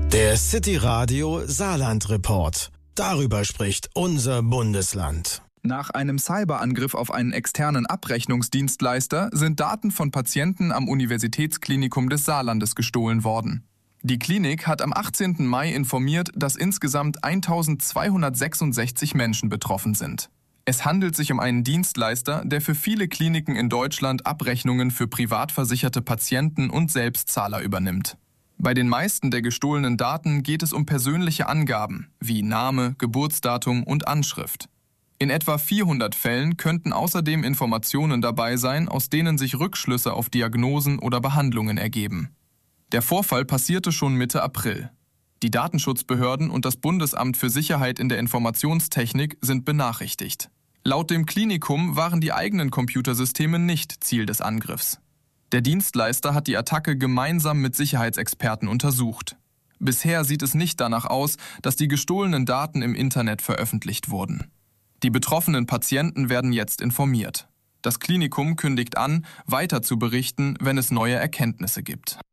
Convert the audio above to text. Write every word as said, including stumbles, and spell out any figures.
Der City Radio Saarland Report. Darüber spricht unser Bundesland. Nach einem Cyberangriff auf einen externen Abrechnungsdienstleister sind Daten von Patienten am Universitätsklinikum des Saarlandes gestohlen worden. Die Klinik hat am achtzehnten Mai informiert, dass insgesamt eintausendzweihundertsechsundsechzig Menschen betroffen sind. Es handelt sich um einen Dienstleister, der für viele Kliniken in Deutschland Abrechnungen für privat versicherte Patienten und Selbstzahler übernimmt. Bei den meisten der gestohlenen Daten geht es um persönliche Angaben wie Name, Geburtsdatum und Anschrift. In etwa vierhundert Fällen könnten außerdem Informationen dabei sein, aus denen sich Rückschlüsse auf Diagnosen oder Behandlungen ergeben. Der Vorfall passierte schon Mitte April. Die Datenschutzbehörden und das Bundesamt für Sicherheit in der Informationstechnik sind benachrichtigt. Laut dem Klinikum waren die eigenen Computersysteme nicht Ziel des Angriffs. Der Dienstleister hat die Attacke gemeinsam mit Sicherheitsexperten untersucht. Bisher sieht es nicht danach aus, dass die gestohlenen Daten im Internet veröffentlicht wurden. Die betroffenen Patienten werden jetzt informiert. Das Klinikum kündigt an, weiter zu berichten, wenn es neue Erkenntnisse gibt.